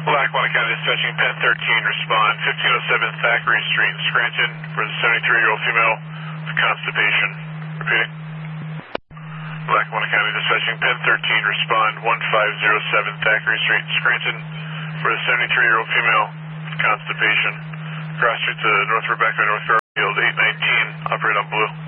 Lackawanna County Dispatching, Pen 13, respond 1507 Thackeray Street in Scranton for the 73-year-old female with constipation. Repeating. Lackawanna County Dispatching, Pen 13, respond 1507 Thackeray Street in Scranton for the 73-year-old female with constipation. Cross street to North Rebecca, North Garfield, 819, operate on blue.